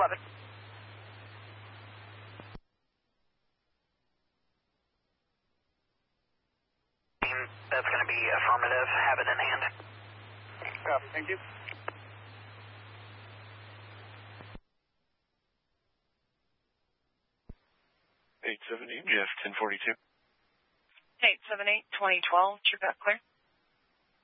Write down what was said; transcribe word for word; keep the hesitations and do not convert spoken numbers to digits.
Copy. That's going to be affirmative. Have it in hand. Copy. Thank you. eight seven eight, Jeff, ten forty-two. eight seven eight, twenty twelve, true back clear.